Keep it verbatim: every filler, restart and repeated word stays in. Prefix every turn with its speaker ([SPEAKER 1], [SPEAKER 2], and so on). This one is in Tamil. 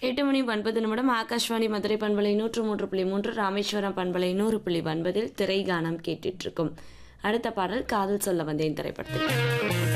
[SPEAKER 1] எட்டு மணி ஒன்பது நிமிடம் ஆகாஷ்வாணி மதுரை பண்பலை நூற்று மூன்று புள்ளி மூன்று ராமேஸ்வரம் பண்பலை நூறு புள்ளி ஒன்பதில் திரை கானம் கேட்டுட்டு இருக்கும். அடுத்த பாடல் காதல் சொல்ல வந்தேன் திரைப்படத்தில்.